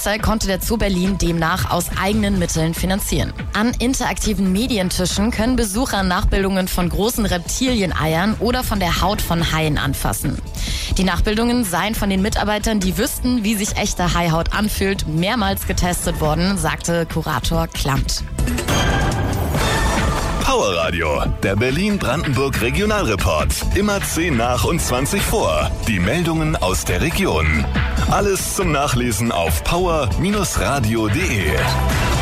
Großteil konnte der Zoo Berlin demnach aus eigenen Mitteln finanzieren. An interaktiven Medientischen können Besucher Nachbildungen von großen Reptilieneiern oder von der Haut von Haien anfassen. Die Nachbildungen seien von den Mitarbeitern, die wüssten, wie sich echte Haihaut anfühlt, mehrmals getestet worden, sagte Kurator Klamt. Power Radio, der Berlin-Brandenburg Regionalreport. Immer 10 nach und 20 vor. Die Meldungen aus der Region. Alles zum Nachlesen auf power-radio.de.